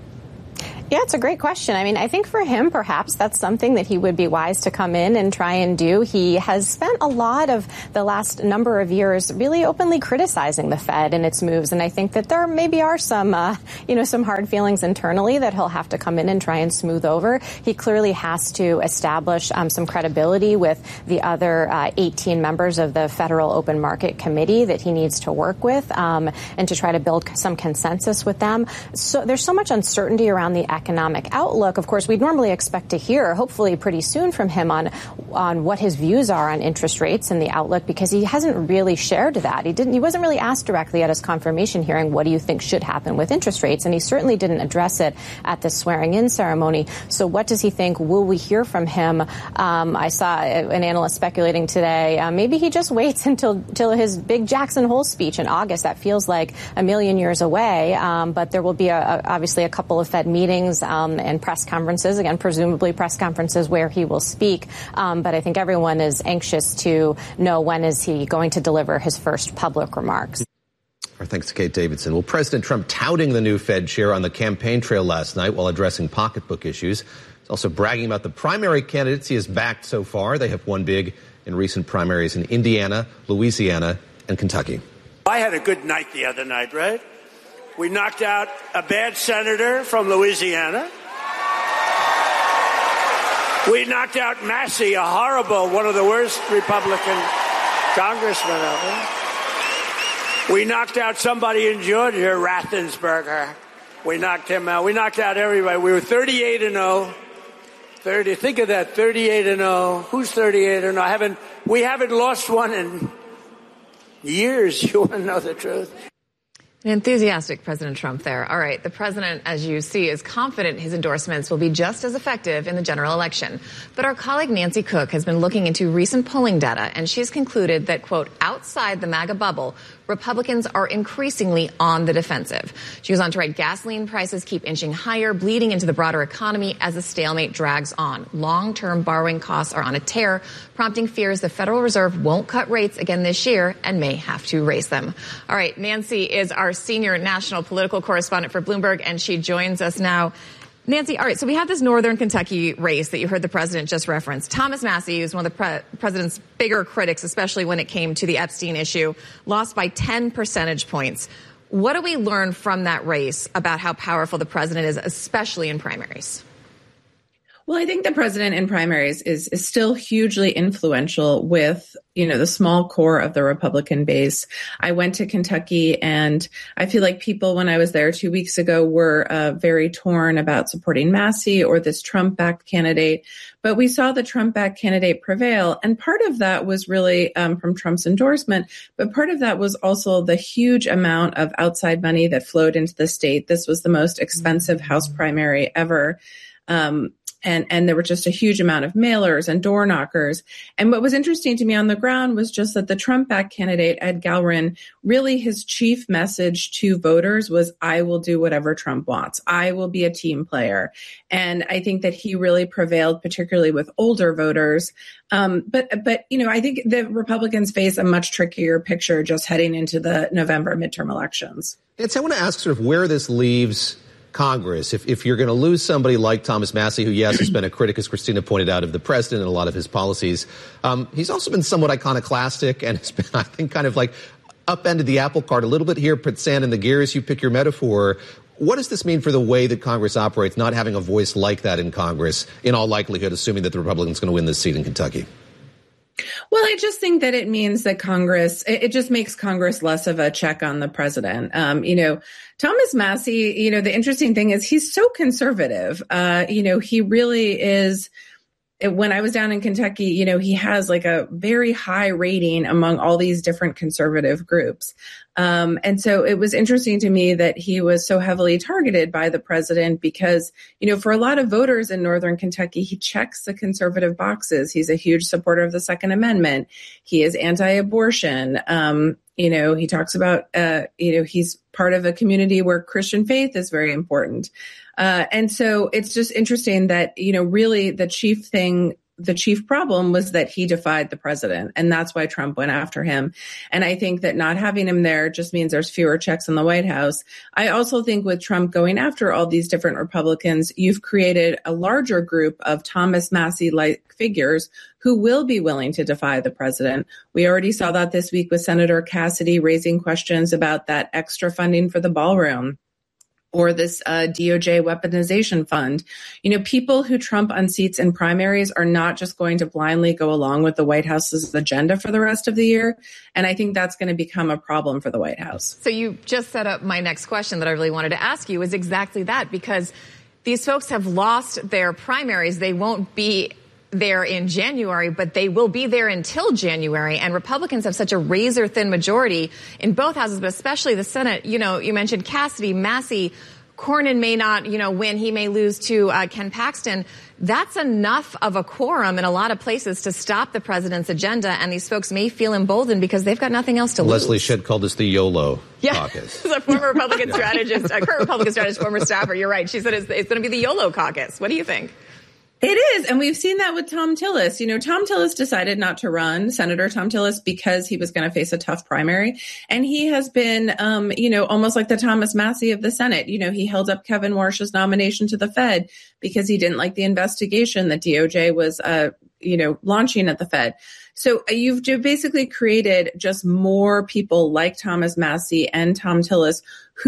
Yeah, it's a great question. I mean, I think for him, perhaps that's something that he would be wise to come in and try and do. He has spent a lot of the last number of years really openly criticizing the Fed and its moves. And I think that there maybe are some hard feelings internally that he'll have to come in and try and smooth over. He clearly has to establish some credibility with the other 18 members of the Federal Open Market Committee that he needs to work with and to try to build some consensus with them. So there's so much uncertainty around the economic outlook. Of course, we'd normally expect to hear, hopefully pretty soon, from him on what his views are on interest rates and the outlook, because he hasn't really shared that. He wasn't really asked directly at his confirmation hearing, what do you think should happen with interest rates? And he certainly didn't address it at the swearing-in ceremony. So what does he think? Will we hear from him? I saw an analyst speculating today, maybe he just waits until his big Jackson Hole speech in August. That feels like a million years away. But there will be obviously a couple of Fed meetings and press conferences, again, presumably press conferences where he will speak. But I think everyone is anxious to know when is he going to deliver his first public remarks. Our thanks to Kate Davidson. Well, President Trump touting the new Fed chair on the campaign trail last night while addressing pocketbook issues. He's also bragging about the primary candidates he has backed so far. They have won big in recent primaries in Indiana, Louisiana, and Kentucky. I had a good night the other night, right? We knocked out a bad senator from Louisiana. We knocked out Massey, one of the worst Republican congressmen ever. We knocked out somebody in Georgia, Raffensperger. We knocked him out. We knocked out everybody. We were 38-0. Think of that, 38-0. Who's 38-0? We haven't lost one in years. You want to know the truth? An enthusiastic President Trump there. All right. The president, as you see, is confident his endorsements will be just as effective in the general election. But our colleague Nancy Cook has been looking into recent polling data, and she's concluded that, quote, outside the MAGA bubble, Republicans are increasingly on the defensive. She goes on to write, gasoline prices keep inching higher, bleeding into the broader economy as the stalemate drags on. Long-term borrowing costs are on a tear, prompting fears the Federal Reserve won't cut rates again this year and may have to raise them. All right. Nancy is our senior national political correspondent for Bloomberg, and she joins us now. Nancy, all right, so we have this northern Kentucky race that you heard the president just reference. Thomas Massey, who's one of the president's bigger critics, especially when it came to the Epstein issue, lost by 10 percentage points. What do we learn from that race about how powerful the president is, especially in primaries? Well, I think the president in primaries is still hugely influential with, the small core of the Republican base. I went to Kentucky, and I feel like people, when I was there 2 weeks ago, were very torn about supporting Massey or this Trump-backed candidate. But we saw the Trump-backed candidate prevail. And part of that was really from Trump's endorsement. But part of that was also the huge amount of outside money that flowed into the state. This was the most expensive House primary ever. And there were just a huge amount of mailers and door knockers. And what was interesting to me on the ground was just that the Trump-backed candidate, Ed Galrin, really his chief message to voters was, I will do whatever Trump wants. I will be a team player. And I think that he really prevailed, particularly with older voters. But I think the Republicans face a much trickier picture just heading into the November midterm elections. And so I want to ask sort of where this leaves Congress. If you're going to lose somebody like Thomas Massey, who, yes, has been a critic, as Christina pointed out, of the president and a lot of his policies, he's also been somewhat iconoclastic and has been, I think, kind of like upended the apple cart a little bit here, put sand in the gears, you pick your metaphor. What does this mean for the way that Congress operates, not having a voice like that in Congress, in all likelihood, assuming that the Republicans are going to win this seat in Kentucky? Well, I just think that it means that Congress, it just makes Congress less of a check on the president. Thomas Massie, the interesting thing is he's so conservative. He really is. When I was down in Kentucky, he has like a very high rating among all these different conservative groups. And so it was interesting to me that he was so heavily targeted by the president because, for a lot of voters in Northern Kentucky, he checks the conservative boxes. He's a huge supporter of the Second Amendment. He is anti-abortion. He talks about, he's part of a community where Christian faith is very important. And so it's just interesting that, really the chief problem was that he defied the president. And that's why Trump went after him. And I think that not having him there just means there's fewer checks in the White House. I also think with Trump going after all these different Republicans, you've created a larger group of Thomas Massie-like figures who will be willing to defy the president. We already saw that this week with Senator Cassidy raising questions about that extra funding for the ballroom, or this DOJ weaponization fund. People who Trump unseats in primaries are not just going to blindly go along with the White House's agenda for the rest of the year. And I think that's going to become a problem for the White House. So you just set up my next question that I really wanted to ask you is exactly that, because these folks have lost their primaries. They won't be there in January, but they will be there until January. And Republicans have such a razor-thin majority in both houses, but especially the Senate. You mentioned Cassidy, Massie, Cornyn may not, win. He may lose to Ken Paxton. That's enough of a quorum in a lot of places to stop the president's agenda. And these folks may feel emboldened because they've got nothing else to lose. Leslie Shedd called this the YOLO caucus. A former Republican strategist, a current Republican strategist, former staffer. You're right. She said it's going to be the YOLO caucus. What do you think? It is. And we've seen that with Tom Tillis. Tom Tillis decided not to run, Senator Tom Tillis, because he was going to face a tough primary. And he has been, almost like the Thomas Massie of the Senate. He held up Kevin Warsh's nomination to the Fed because he didn't like the investigation that DOJ was, launching at the Fed. So you've basically created just more people like Thomas Massie and Tom Tillis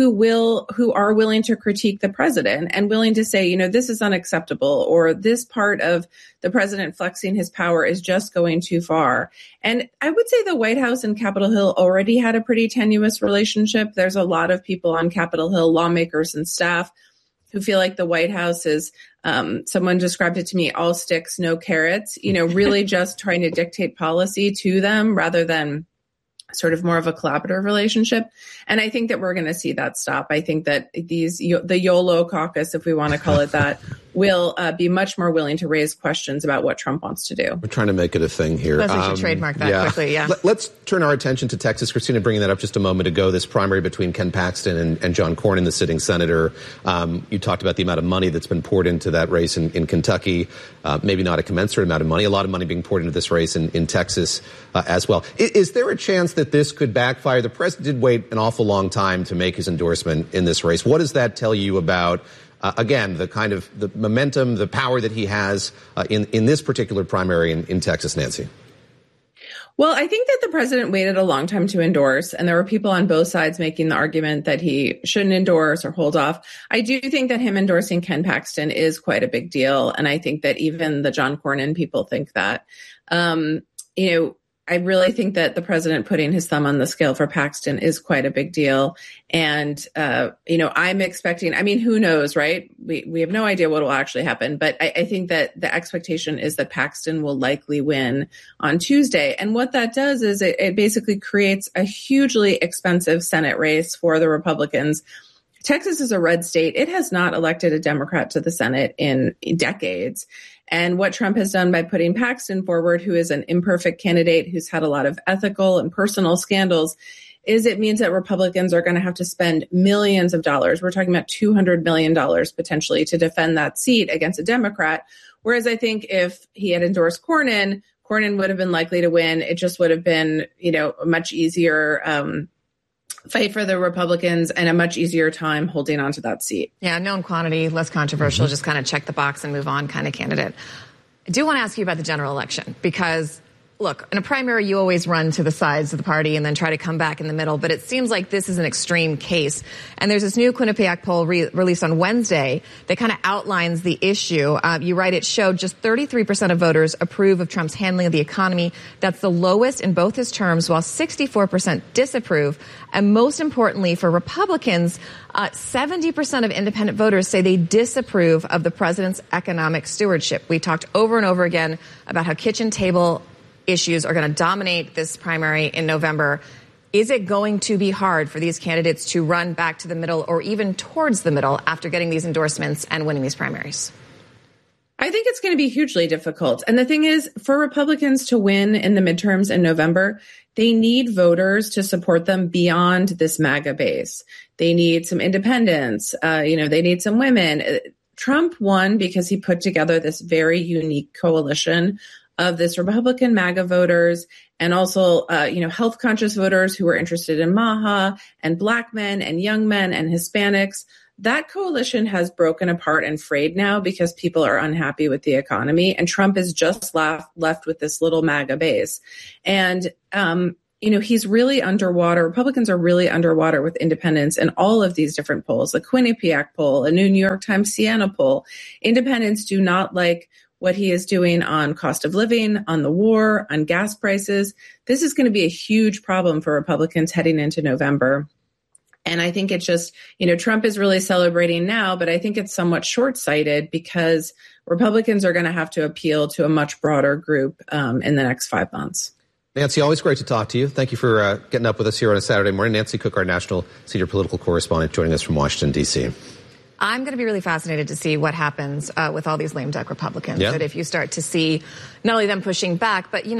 who are willing to critique the president and willing to say, this is unacceptable, or this part of the president flexing his power is just going too far. And I would say the White House and Capitol Hill already had a pretty tenuous relationship. There's a lot of people on Capitol Hill, lawmakers and staff, who feel like the White House is, someone described it to me, all sticks, no carrots, really just trying to dictate policy to them rather than sort of more of a collaborative relationship. And I think that we're going to see that stop. I think that the YOLO caucus, if we want to call it that, will be much more willing to raise questions about what Trump wants to do. We're trying to make it a thing here. Leslie should trademark that quickly, yeah. Let's turn our attention to Texas. Christina bringing that up just a moment ago, this primary between Ken Paxton and John Cornyn, the sitting senator. You talked about the amount of money that's been poured into that race in Kentucky. Maybe not a commensurate amount of money. A lot of money being poured into this race in Texas as well. Is there a chance that this could backfire? The president did wait an awful long time to make his endorsement in this race. What does that tell you about, again, the kind of the momentum, the power that he has in this particular primary in Texas, Nancy? Well, I think that the president waited a long time to endorse, and there were people on both sides making the argument that he shouldn't endorse or hold off. I do think that him endorsing Ken Paxton is quite a big deal, and I think that even the John Cornyn people think that. I really think that the president putting his thumb on the scale for Paxton is quite a big deal. And, I'm expecting, who knows, right? We have no idea what will actually happen. But I think that the expectation is that Paxton will likely win on Tuesday. And what that does is it basically creates a hugely expensive Senate race for the Republicans. Texas is a red state. It has not elected a Democrat to the Senate in decades. And what Trump has done by putting Paxton forward, who is an imperfect candidate, who's had a lot of ethical and personal scandals, is it means that Republicans are going to have to spend millions of dollars. We're talking about $200 million potentially to defend that seat against a Democrat. Whereas I think if he had endorsed Cornyn would have been likely to win. It just would have been, a much easier fight for the Republicans and a much easier time holding on to that seat. Yeah, known quantity, less controversial, just kind of check the box and move on kind of candidate. I do want to ask you about the general election because look, in a primary, you always run to the sides of the party and then try to come back in the middle. But it seems like this is an extreme case. And there's this new Quinnipiac poll released on Wednesday that kind of outlines the issue. You write it showed just 33% of voters approve of Trump's handling of the economy. That's the lowest in both his terms, while 64% disapprove. And most importantly, for Republicans, 70% of independent voters say they disapprove of the president's economic stewardship. We talked over and over again about how kitchen table issues are going to dominate this primary in November. Is it going to be hard for these candidates to run back to the middle or even towards the middle after getting these endorsements and winning these primaries? I think it's going to be hugely difficult. And the thing is, for Republicans to win in the midterms in November, they need voters to support them beyond this MAGA base. They need some independents. They need some women. Trump won because he put together this very unique coalition of this Republican MAGA voters and also, health conscious voters who were interested in MAHA and Black men and young men and Hispanics. That coalition has broken apart and frayed now because people are unhappy with the economy, and Trump is just left with this little MAGA base. And, he's really underwater. Republicans are really underwater with independents in all of these different polls, the Quinnipiac poll, a new New York Times Siena poll. Independents do not like what he is doing on cost of living, on the war, on gas prices. This is going to be a huge problem for Republicans heading into November. And I think it's just, Trump is really celebrating now, but I think it's somewhat short-sighted because Republicans are going to have to appeal to a much broader group in the next 5 months. Nancy, always great to talk to you. Thank you for getting up with us here on a Saturday morning. Nancy Cook, our national senior political correspondent, joining us from Washington, D.C. I'm going to be really fascinated to see what happens with all these lame duck Republicans. Yeah. That if you start to see not only them pushing back, but,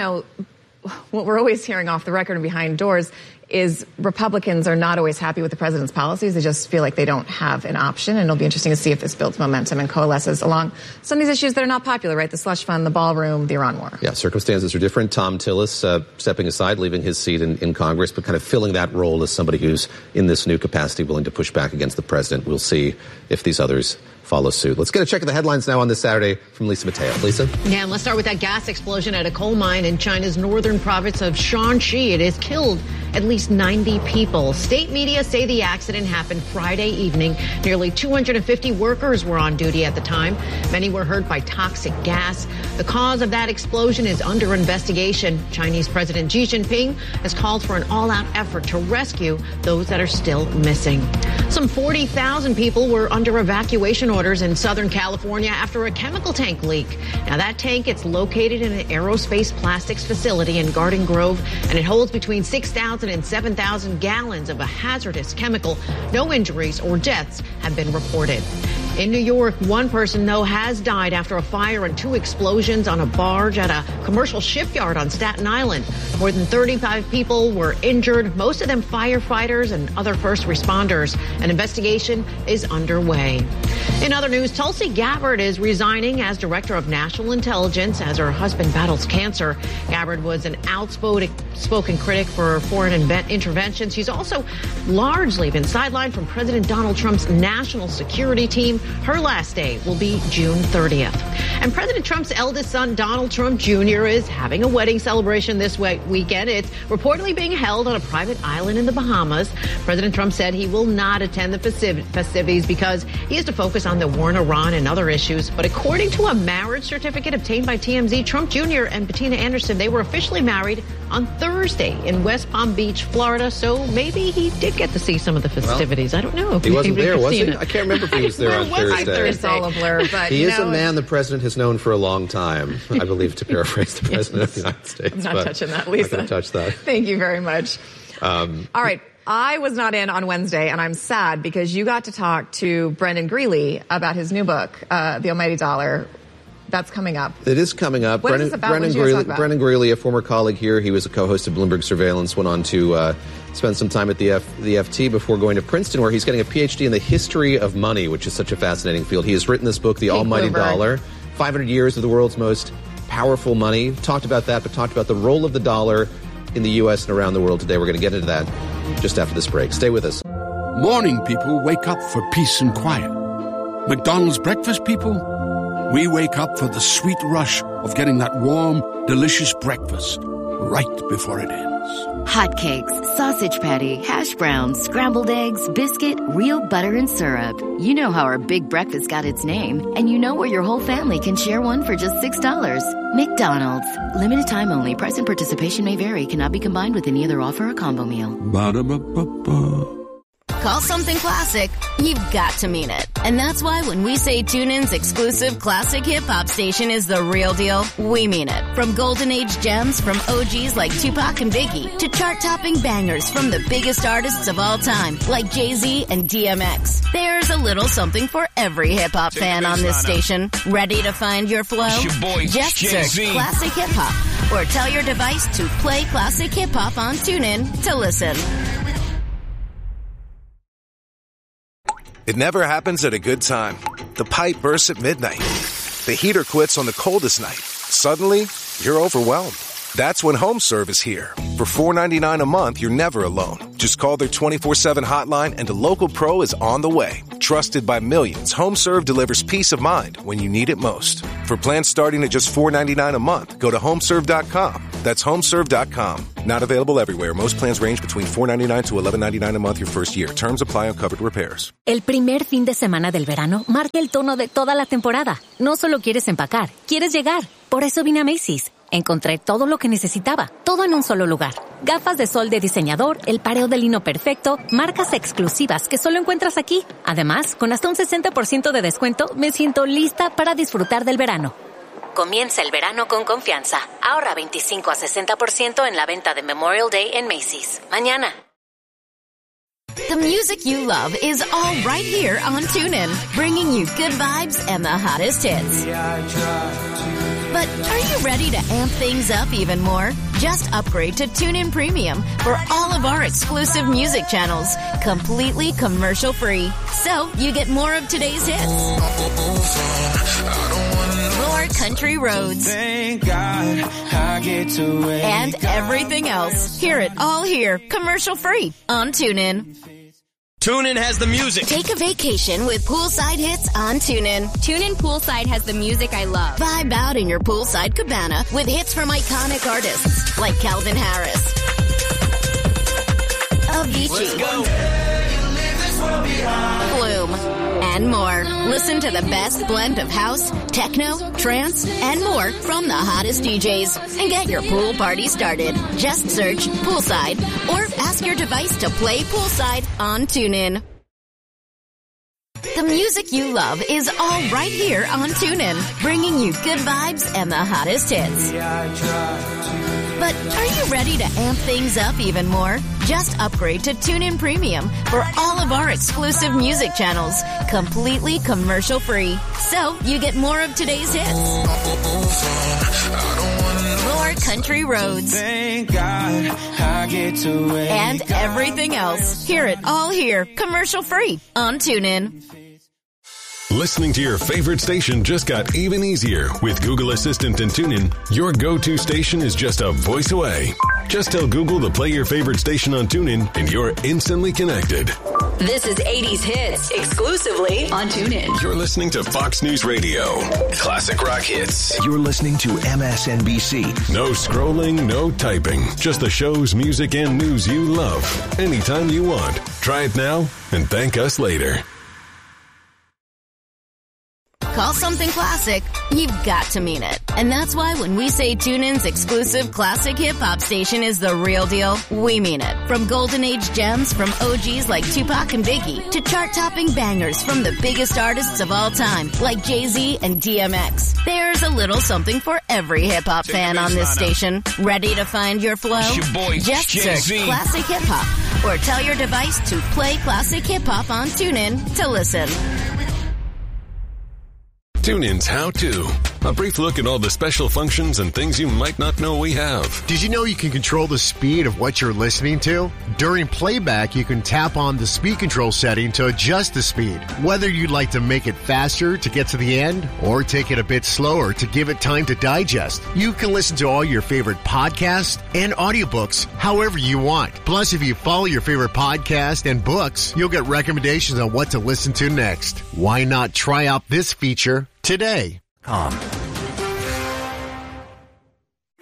what we're always hearing off the record and behind doors is Republicans are not always happy with the president's policies. They just feel like they don't have an option. And it'll be interesting to see if this builds momentum and coalesces along some of these issues that are not popular, right? The slush fund, the ballroom, the Iran war. Yeah, circumstances are different. Tom Tillis stepping aside, leaving his seat in Congress, but kind of filling that role as somebody who's in this new capacity willing to push back against the president. We'll see if these others follow suit. Let's get a check of the headlines now on this Saturday from Lisa Mateo. Lisa? Yeah, and let's start with that gas explosion at a coal mine in China's northern province of Shanxi. It has killed at least 90 people. State media say the accident happened Friday evening. Nearly 250 workers were on duty at the time. Many were hurt by toxic gas. The cause of that explosion is under investigation. Chinese President Xi Jinping has called for an all-out effort to rescue those that are still missing. Some 40,000 people were under evacuation orders in Southern California after a chemical tank leak. Now, that tank, it's located in an aerospace plastics facility in Garden Grove, and it holds between 6,000 and 7,000 gallons of a hazardous chemical. No injuries or deaths have been reported. In New York, one person, though, has died after a fire and 2 explosions on a barge at a commercial shipyard on Staten Island. More than 35 people were injured, most of them firefighters and other first responders. An investigation is underway. In other news, Tulsi Gabbard is resigning as Director of National Intelligence as her husband battles cancer. Gabbard was an outspoken critic for foreign interventions. She's also largely been sidelined from President Donald Trump's national security team. Her last day will be June 30th. And President Trump's eldest son, Donald Trump Jr., is having a wedding celebration this weekend. It's reportedly being held on a private island in the Bahamas. President Trump said he will not attend the festivities because he has to focus on the war in Iran and other issues. But according to a marriage certificate obtained by TMZ, Trump Jr. and Bettina Anderson, they were officially married on Thursday in West Palm Beach, Florida. So maybe he did get to see some of the festivities. I don't know. He wasn't there, was he? I can't remember if he was there on Thursday. It's all a blur, but he is a man the president has known for a long time, I believe, to paraphrase the president of the United States. I'm not touching that, Lisa. I'm not going to touch that. Thank you very much. All right. I was not in on Wednesday, and I'm sad because you got to talk to Brendan Greeley about his new book, The Almighty Dollar. That's coming up. It is coming up. What is this about? Brendan Greeley, a former colleague here, he was a co-host of Bloomberg Surveillance, went on to spend some time at the FT before going to Princeton, where he's getting a PhD in the history of money, which is such a fascinating field. He has written this book, The Almighty Dollar, 500 Years of the World's Most Powerful Money. Talked about that, but talked about the role of the dollar in the U.S. and around the world today. We're going to get into that just after this break. Stay with us. Morning people wake up for peace and quiet. McDonald's breakfast people, we wake up for the sweet rush of getting that warm, delicious breakfast right before it ends. Hotcakes, sausage patty, hash browns, scrambled eggs, biscuit, real butter and syrup. You know how our big breakfast got its name, and you know where your whole family can share one for just $6. McDonald's. Limited time only. Price and participation may vary. Cannot be combined with any other offer or combo meal. Ba-da-ba-ba-ba. Call something classic, you've got to mean it. And that's why when we say TuneIn's exclusive classic hip-hop station is the real deal, we mean it. From golden age gems from OGs like Tupac and Biggie to chart-topping bangers from the biggest artists of all time like Jay-Z and DMX. There's a little something for every hip-hop fan on this station. Ready to find your flow? It's your boy, just Jay-Z. search Classic Hip-Hop or tell your device to play Classic Hip-Hop on TuneIn to listen. It never happens at a good time. The pipe bursts at midnight. The heater quits on the coldest night. Suddenly, you're overwhelmed. That's when HomeServe is here. For $4.99 a month, you're never alone. Just call their 24/7 hotline and a local pro is on the way. Trusted by millions, HomeServe delivers peace of mind when you need it most. For plans starting at just $4.99 a month, go to HomeServe.com. That's HomeServe.com. Not available everywhere. Most plans range between $4.99 to $11.99 a month your first year. Terms apply on covered repairs. El primer fin de semana del verano marca el tono de toda la temporada. No solo quieres empacar, quieres llegar. Por eso vine a Macy's. Encontré todo lo que necesitaba, todo en un solo lugar. Gafas de sol de diseñador, el pareo de lino perfecto, marcas exclusivas que solo encuentras aquí. Además, con hasta un 60% de descuento, me siento lista para disfrutar del verano. Comienza el verano con confianza. Ahorra 25 a 60% en la venta de Memorial Day en Macy's. Mañana. The music you love is all right here on TuneIn, bringing you good vibes and the hottest hits. But are you ready to amp things up even more? Just upgrade to TuneIn Premium for all of our exclusive music channels, completely commercial-free. So you get more of today's hits, more country roads, Thank God I get to wake and everything else. Hear it all here, commercial-free on TuneIn. TuneIn has the music. Take a vacation with poolside hits on TuneIn. TuneIn Poolside has the music I love. Vibe out in your poolside cabana with hits from iconic artists like Calvin Harris, Avicii, Flume, and more. Listen to the best blend of house, techno, trance, and more from the hottest DJs and get your pool party started. Just search Poolside or ask your device to play Poolside on TuneIn. The music you love is all right here on TuneIn, bringing you good vibes and the hottest hits. But are you ready to amp things up even more? Just upgrade to TuneIn Premium for all of our exclusive music channels, completely commercial-free. So you get more of today's hits, more country roads, Thank God I get to wake and everything else. Hear it all here, commercial-free on TuneIn. Listening to your favorite station just got even easier with Google Assistant and TuneIn. Your go-to station is just a voice away. Just tell Google to play your favorite station on TuneIn and you're instantly connected. This is 80s Hits, exclusively on TuneIn. You're listening to Fox News Radio. Classic rock hits. You're listening to MSNBC. No scrolling, no typing. Just the shows, music, and news you love. Anytime you want. Try it now and thank us later. Call something classic, you've got to mean it. And that's why when we say TuneIn's exclusive classic hip-hop station is the real deal, we mean it. From golden age gems from OGs like Tupac and Biggie to chart-topping bangers from the biggest artists of all time like Jay-Z and DMX. There's a little something for every hip-hop fan on this station. Ready to find your flow? It's your boy, just Jay-Z. search Classic Hip-Hop or tell your device to play Classic Hip-Hop on TuneIn to listen. TuneIn's How To. A brief look at all the special functions and things you might not know we have. Did you know you can control the speed of what you're listening to? During playback, you can tap on the speed control setting to adjust the speed. Whether you'd like to make it faster to get to the end or take it a bit slower to give it time to digest, you can listen to all your favorite podcasts and audiobooks however you want. Plus, if you follow your favorite podcast and books, you'll get recommendations on what to listen to next. Why not try out this feature today?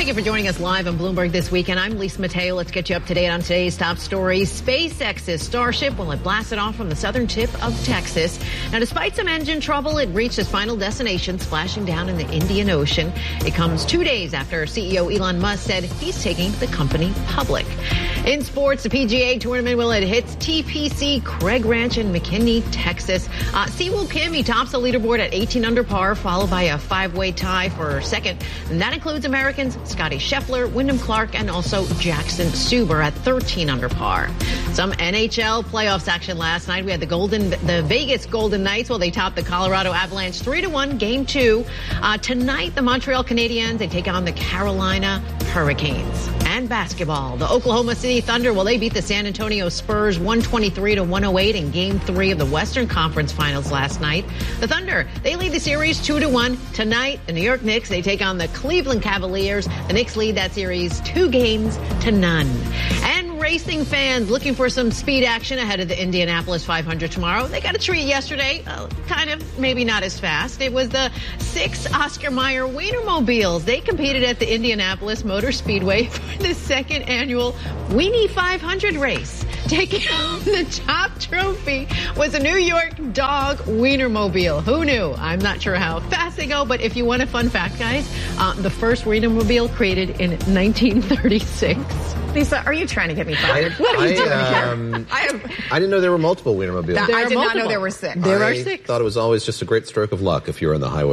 Thank you for joining us live on Bloomberg This Weekend. I'm Lisa Mateo. Let's get you up to date on today's top stories. SpaceX's Starship, well, it blasted off from the southern tip of Texas. Now, despite some engine trouble, it reached its final destination, splashing down in the Indian Ocean. It comes 2 days after CEO Elon Musk said he's taking the company public. In sports, the PGA tournament, well, it hits TPC Craig Ranch in McKinney, Texas. Siwoo Kim, he tops the leaderboard at 18 under par, followed by a 5-way tie for second. And that includes Americans Scotty Scheffler, Wyndham Clark, and also Jackson Suber at 13 under par. Some NHL playoffs action last night. We had the Vegas Golden Knights. Well, they topped the Colorado Avalanche 3-1, Game 2. Tonight, the Montreal Canadiens, they take on the Carolina Hurricanes. And basketball, the Oklahoma City Thunder, well, they beat the San Antonio Spurs 123-108 in Game 3 of the Western Conference Finals last night. The Thunder, they lead the series 2-1. Tonight, the New York Knicks, they take on the Cleveland Cavaliers. The Knicks lead that series 2-0. And racing fans looking for some speed action ahead of the Indianapolis 500 tomorrow. They got a treat yesterday, kind of maybe not as fast. It was the 6 Oscar Mayer Wienermobiles. They competed at the Indianapolis Motor Speedway for the second annual Weenie 500 race. Taking home the top trophy was a New York Dog Wienermobile. Who knew? I'm not sure how fast they go, but if you want a fun fact, guys, the first Wienermobile created in 1936. Lisa, are you trying to get me fired? What are you doing here? I didn't know there were multiple Wienermobiles. I did not know there were 6. There are 6. I thought it was always just a great stroke of luck if you were on the highway.